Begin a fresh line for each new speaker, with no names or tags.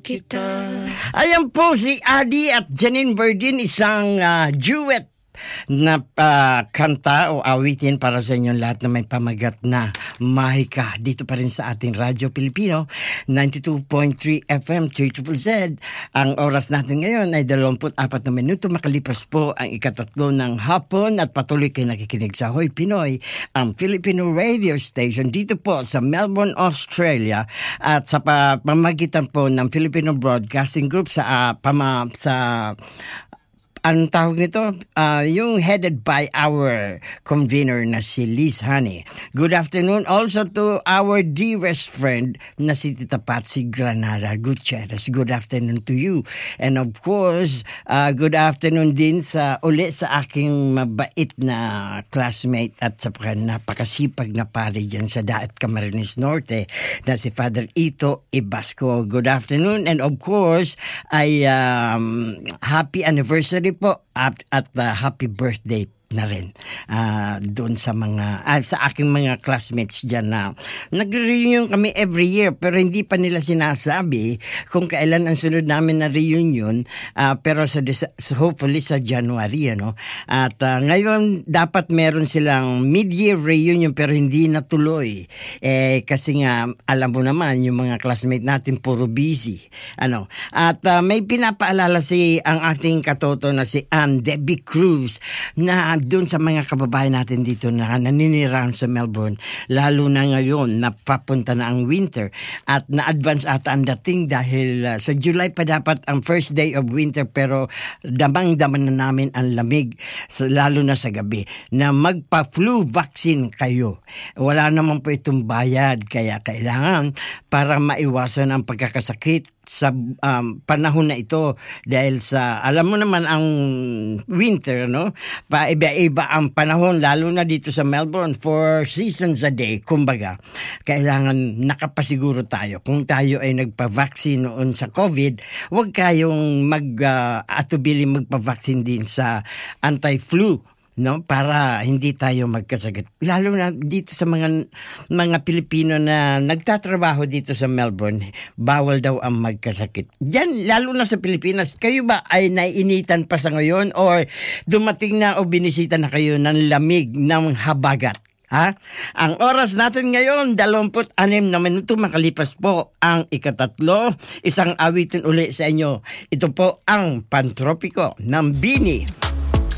kita.
Ayan po si Adi at Janine Berdin, isang duet na kanta o awitin para sa inyong lahat na may pamagat na mahika. Dito pa rin sa ating Radyo Pilipino, 92.3 FM, Z. Ang oras natin ngayon ay 24 na minuto. Makalipas po ang ikatatlo ng hapon at patuloy kayo nakikinig sa Hoy Pinoy, ang Filipino radio station dito po sa Melbourne, Australia, at sa pamagitan po ng Filipino Broadcasting Group sa anong tawag nito? Yung headed by our convener na si Liz Honey. Good afternoon also to our dearest friend na si Tita Patsy Granada Gutierrez. Good afternoon to you. And of course, good afternoon din sa aking mabait na classmate at sa napakasipag na pare dyan sa Daat Camarines Norte na si Father Ito Ibasco. Good afternoon. And of course, ay happy anniversary po at happy birthday na rin doon sa aking mga classmates dyan na nagre-reunion kami every year pero hindi pa nila sinasabi kung kailan ang sunod namin na reunion, pero hopefully sa January, ano? At ngayon dapat meron silang mid-year reunion pero hindi natuloy kasi nga alam mo naman yung mga classmate natin puro busy, ano. At may pinapaalala ang ating katoto na si Ann Debbie Cruz na doon sa mga kababayan natin dito na naninirahan sa Melbourne, lalo na ngayon na papunta na ang winter at na-advance ata ang dating dahil sa July pa dapat ang first day of winter pero damang-daman na namin ang lamig, lalo na sa gabi, na magpa-flu vaccine kayo. Wala naman po itong bayad kaya kailangan para maiwasan ang pagkakasakit sa panahon na ito dahil sa alam mo naman ang winter, no? Iba-iba ang panahon lalo na dito sa Melbourne, 4 seasons a day, kumbaga. Kailangan nakapasiguro tayo. Kung tayo ay nagpa-vaccine noon sa COVID, huwag kayong atubili magpa-vaccine din sa anti-flu, no, para hindi tayo magkasakit. Lalo na dito sa mga Pilipino na nagtatrabaho dito sa Melbourne, bawal daw ang magkasakit. Diyan, lalo na sa Pilipinas, kayo ba ay naiinitan pa sa ngayon or dumating na o binisita na kayo ng lamig ng habagat? Ha? Ang oras natin ngayon, 26 na minuto makalipas po ang ikatatlo. Isang awitin uli sa inyo. Ito po ang Pantropiko ng Bini.